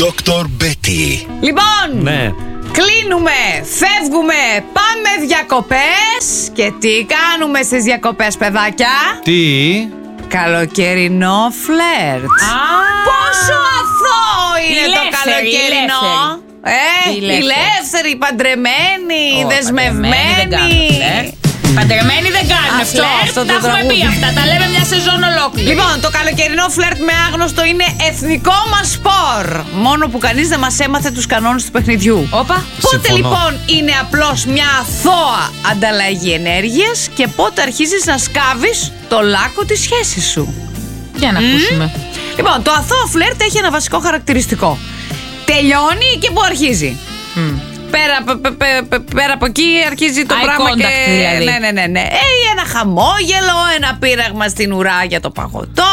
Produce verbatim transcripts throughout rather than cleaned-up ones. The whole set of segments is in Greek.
Δόκτωρ Μπέτι. Λοιπόν, Ναι. κλείνουμε, φεύγουμε, πάμε διακοπές. Και τι κάνουμε στις διακοπές, παιδάκια? Τι? Καλοκαιρινό φλερτ. Πόσο αθώο είναι το καλοκαιρινό. Ε, Ηλεύθερη. ηλεύθερη, παντρεμένη, Ω, δεσμευμένη. παντρεμένη Παντρεμένοι δεν κάνουν Αυτό, φλερτ. αυτό το Τα έχουμε τραγούδι. πει αυτά. Τα λέμε μια σεζόν ολόκληρη. Λοιπόν, το καλοκαιρινό φλερτ με άγνωστο είναι εθνικό μας σπορ. Μόνο που κανείς δεν μας έμαθε τους κανόνες του παιχνιδιού. Όπα. Πότε Συμφωνώ. λοιπόν είναι απλώς μια αθώα ανταλλαγή ενέργειας και πότε αρχίζεις να σκάβεις το λάκκο της σχέσης σου? Για να ακούσουμε. Λοιπόν, το αθώο φλερτ έχει ένα βασικό χαρακτηριστικό. Τελειώνει και που αρχίζει. Πέρα, πε- πε- πε- πε- πέρα από εκεί αρχίζει το Eye πράγμα contact, και... δηλαδή. Ναι, ναι, ναι, ναι. Ε, ένα χαμόγελο, ένα πείραγμα στην ουρά για το παγωτό,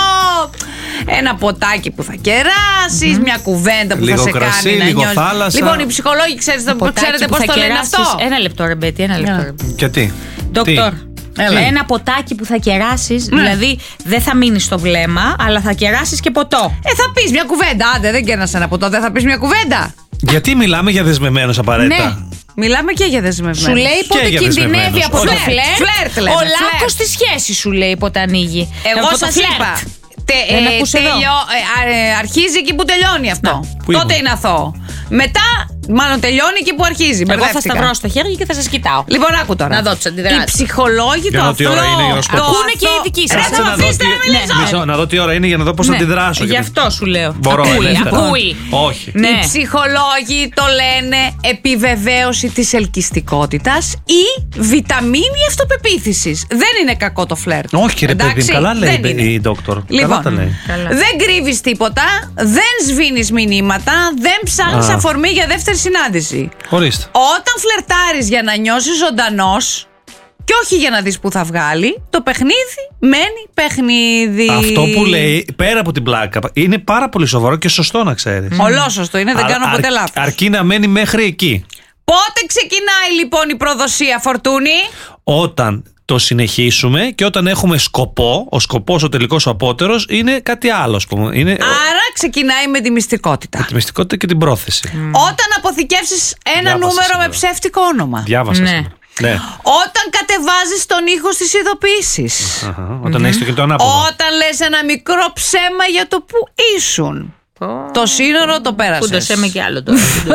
ένα ποτάκι που θα κεράσεις, μια κουβέντα που Λίγο θα σε κρασί, κάνει να λίγο νιώσεις. θάλασσα. Λοιπόν, οι ψυχολόγοι ξέρετε, Ποτάκι ξέρετε που πώς θα το λένε κεράσεις. αυτό? Ένα λεπτό, ρε Μπέτη, ένα λεπτό. ρε Μπέτη. Γιατί? Ντόκτορ. Έλα. Ένα ποτάκι που θα κεράσεις, Ναι. δηλαδή δεν θα μείνει στο βλέμμα, αλλά θα κεράσεις και ποτό. Ε, θα πεις μια κουβέντα. Άντε, δεν κέρνας ένα ποτό, δεν θα πεις μια κουβέντα. Γιατί μιλάμε για δεσμεμένους απαραίτητα? Ναι. Μιλάμε και για δεσμευμένους. Σου λέει πότε για κινδυνεύει δεσμευμένους. από το Όχι. φλερτ. Φλερτ λέμε, Ο φλερτ. λάκκος στη σχέση σου λέει πότε ανοίγει. Εγώ Από το σας φλερτ. είπα. Τε, Δεν ε, ακούς εδώ. τελειώ- ε, α, ε, αρχίζει εκεί που τελειώνει αυτό. πού Τότε ήμουν? είναι αθώο. Μετά, μάλλον τελειώνει εκεί που αρχίζει. Εγώ θα Μπερδεύτηκα. σταυρώσω το χέρι και θα σας κοιτάω. Λοιπόν, άκου τώρα. Να δω τις αντιδράσεις. Οι ψυχολόγοι Για το να δω τι αθώο. ώρα είναι για να σου πω. το Ακούνε και οι αθώο- δικοί σας. Ρε, Κάτσε θα με να δω αφήσετε τι- να μιλήσω. Μισό, να δω τι ώρα είναι για να δω πώς θα Ναι. αντιδράσω. Γι' γιατί- αυτό σου λέω. Μπορώ, Ακούει, ελεύθερα. ακούει. Όχι. Ναι. Οι ψυχολόγοι το λένε επιβεβαίωση της ελκυστικότητας ή βιταμίνη αυτοπεποίθησης. Δεν είναι κακό το φλερτ. Όχι, ρε παιδί, Εντάξει, καλά λέει δεν είναι. η ντόκτορ. Λοιπόν, Καλά τα λέει. Καλά. δεν κρύβεις τίποτα, δεν σβήνεις μηνύματα, δεν ψάχνεις Α. αφορμή για δεύτερη συνάντηση. Ορίστε. Όταν φλερτάρεις για να νιώσεις ζωντανός και όχι για να δεις που θα βγάλει, το παιχνίδι μένει παιχνίδι. Αυτό που λέει, πέρα από την πλάκα, είναι πάρα πολύ σοβαρό και σωστό να ξέρεις. Ολόσωστο είναι, δεν Α- κάνω αρ- ποτέ λάθος. Αρκεί να μένει μέχρι εκεί. Πότε ξεκινάει λοιπόν η προδοσία, Φορτούνη? Όταν το συνεχίσουμε και όταν έχουμε σκοπό, ο σκοπός, ο τελικός, ο απότερος είναι κάτι άλλο, ας πούμε. Είναι Άρα ξεκινάει με τη μυστικότητα. τη μυστικότητα και την πρόθεση. Όταν αποθηκεύσεις ένα Διάβασα νούμερο σήμερα. με ψεύτικο όνομα. Διάβασα Ναι. σήμερα. Ναι. Όταν κατεβάζεις τον ήχο στις ειδοποιήσεις. Αχα, όταν έχεις το κινητό ανάποδα. Όταν λες ένα μικρό ψέμα για το που ήσουν. Το σύνορο το πέρασες. Πούντωσέ με κι άλλο τώρα.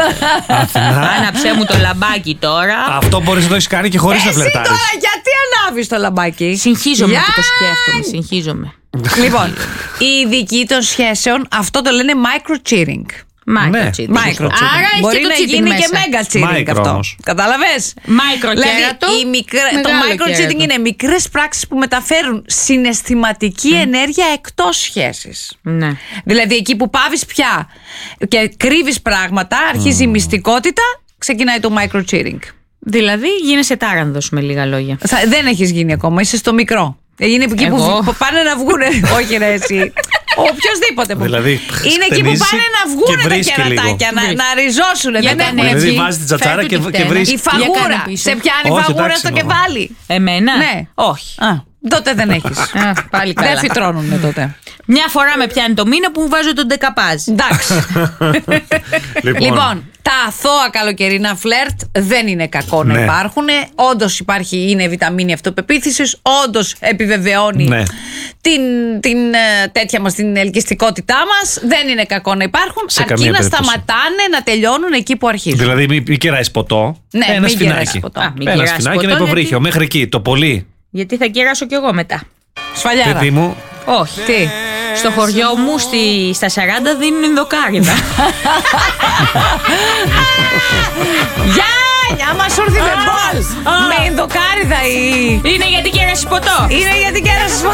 Άναψέ μου το λαμπάκι τώρα. Αυτό μπορείς να το έχεις κάνει και χωρίς να Εσύ φλερτάρεις. τώρα γιατί ανάβεις το λαμπάκι? Συγχύζομαι που το Γιάννη! σκέφτομαι. Συγχύζομαι. Λοιπόν, οι ειδικοί των σχέσεων αυτό το λένε micro-cheating. Micro Ναι. cheating. Micro-cheating. Άρα έχει Μπορεί και το να cheating γίνει μέσα. και mega-cheating Micro αυτό. όμως. Κατάλαβες? Micro Δηλαδή, κέρατο, οι μικρέ- το μεγάλο micro-cheating κέρατο. είναι μικρές πράξεις που μεταφέρουν συναισθηματική ενέργεια εκτός σχέσης. Ναι. Δηλαδή εκεί που πάβεις πια και κρύβεις πράγματα, αρχίζει η μυστικότητα, ξεκινάει το micro-cheating. Δηλαδή γίνεσαι τάρανδος με λίγα λόγια. Θα- δεν έχεις γίνει ακόμα, είσαι στο μικρό. Είναι εκεί που, Εγώ. που πάνε να βγουνε. Όχι, ρε, εσύ. Οποιοςδήποτε. που- Δηλαδή, είναι εκεί που χτενίζει πάνε να και βγουν τα βρίσκει κερατάκια, να, λίγο. να ριζώσουν. Για Δεν κάνε έχουν έτσι. Δηλαδή βγει. βάζει την τσατσάρα Φέρ' και, του τη και φταίνα. βρίσκει. Η φαγούρα. κάνε πίσω. Σε πιάνει Όχι, φαγούρα εντάξει, στο νόμο. κεφάλι. Εμένα? Ναι. Όχι. Α, τότε δεν έχεις. Α, πάλι καλά. Δεν φυτρώνουνε τότε. Μια φορά με πιάνει το μήνα που μου βάζω τον ντεκαπάζ. Εντάξει. Λοιπόν, τα αθώα καλοκαιρινά φλερτ δεν είναι κακό να Ναι. υπάρχουν. Όντως υπάρχει, είναι βιταμίνη αυτοπεποίθησης. Όντως επιβεβαιώνει Ναι. την, την ε, τέτοια μας, την ελκυστικότητά μας. Δεν είναι κακό να υπάρχουν. Σε αρκεί καμία να περίπτωση. σταματάνε να τελειώνουν εκεί που αρχίζουν. Δηλαδή, μην μη κεράεις ποτό. Ναι, ένα μην σφινάκι. κεράεις ποτό. Α, μην Ένα κεράσεις σφινάκι, ποτό, ένα υποβρύχιο. γιατί- Μέχρι εκεί. Το πολύ. Γιατί θα κεράσω κι εγώ μετά. Σφαλιάρα. Παιδί μου, Όχι. Τι. Στο χωριό μου στη, στα σαράντα δίνουν ενδοκάριδα. Γεια! Γεια μας ήρθε με μπολ! Με ενδοκάριδα η... Είναι γιατί κέρασες ποτό. Είναι γιατί κέρασες ποτό.